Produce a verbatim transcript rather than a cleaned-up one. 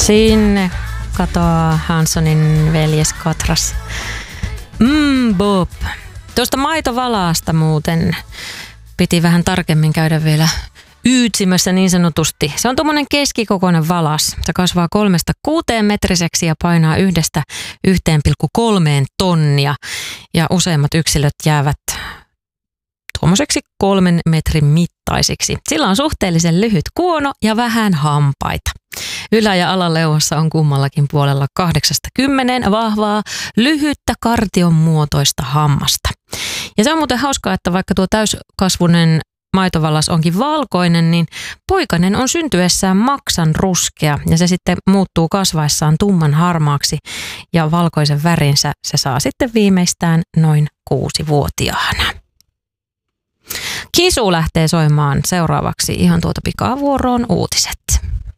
Sinne katoaa Hanssonin veljes Katras. Mmm, Bob. Tuosta maitovalaasta muuten piti vähän tarkemmin käydä vielä yytsimässä niin sanotusti. Se on tuommoinen keskikokoinen valas. Se kasvaa kolmesta kuuteen metriseksi ja painaa yhdestä yhteen pilkku kolmeen tonnia. Ja useimmat yksilöt jäävät tuommoiseksi kolmen metrin mittaisiksi. Sillä on suhteellisen lyhyt kuono ja vähän hampaita. Ylä- ja alaleuassa on kummallakin puolella kahdeksasta kymmeneen vahvaa, lyhyttä kartion muotoista hammasta. Ja se on muuten hauskaa, että vaikka tuo täyskasvunen maitovallas onkin valkoinen, niin poikanen on syntyessään maksan ruskea ja se sitten muuttuu kasvaessaan tumman harmaaksi ja valkoisen värinsä se saa sitten viimeistään noin kuusivuotiaana. Kisu lähtee soimaan seuraavaksi ihan tuota pikavuoroon uutiset.